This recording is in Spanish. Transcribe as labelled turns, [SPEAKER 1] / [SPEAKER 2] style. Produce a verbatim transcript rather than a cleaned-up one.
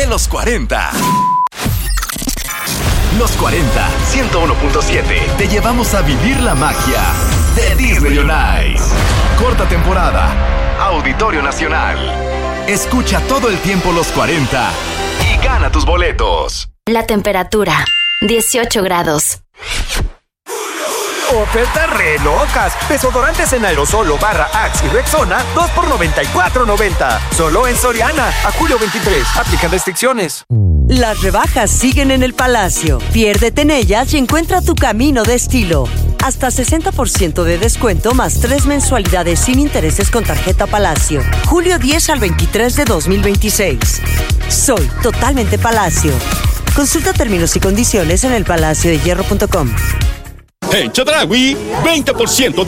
[SPEAKER 1] los cuarenta. Los cuarenta, ciento uno punto siete. Te llevamos a vivir la magia de Disney on Ice. Corta temporada. Auditorio Nacional. Escucha todo el tiempo los cuarenta y gana tus boletos.
[SPEAKER 2] La temperatura, dieciocho grados.
[SPEAKER 3] Ofertas re locas. Desodorantes en aerosol o barra Axe y Rexona, dos por noventa y cuatro noventa. Solo en Soriana. A julio veintitrés. Aplican restricciones.
[SPEAKER 4] Las rebajas siguen en el Palacio. Piérdete en ellas y encuentra tu camino de estilo. Hasta sesenta por ciento de descuento más tres mensualidades sin intereses con tarjeta Palacio. julio diez al veintitrés de dos mil veintiséis. Soy totalmente Palacio. Consulta términos y condiciones en el palacio de hierro punto com.
[SPEAKER 5] En Chedraui, veinte por ciento de